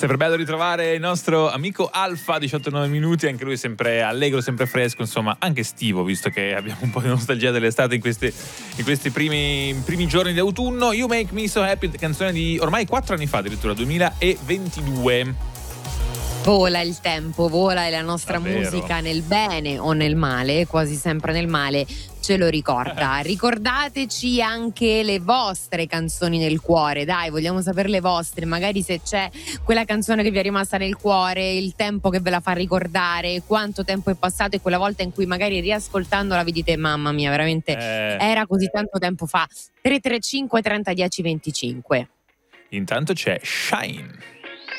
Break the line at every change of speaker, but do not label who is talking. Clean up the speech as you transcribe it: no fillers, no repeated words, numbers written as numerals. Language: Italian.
Sempre bello ritrovare il nostro amico Alfa, 18-9 minuti, anche lui sempre allegro, sempre fresco, insomma anche estivo, visto che abbiamo un po' di nostalgia dell'estate in questi primi giorni di autunno. You Make Me So Happy, canzone di ormai 4 anni fa, addirittura 2022.
Vola il tempo, vola, e la nostra
Davvero.
musica nel bene o nel male, quasi sempre nel male, ce lo ricorda. Ricordateci anche le vostre canzoni nel cuore, dai, vogliamo sapere le vostre, magari se c'è quella canzone che vi è rimasta nel cuore, il tempo che ve la fa ricordare, quanto tempo è passato e quella volta in cui magari riascoltandola vi dite mamma mia, veramente era così tanto tempo fa. 335 30 10 25.
Intanto c'è Shine.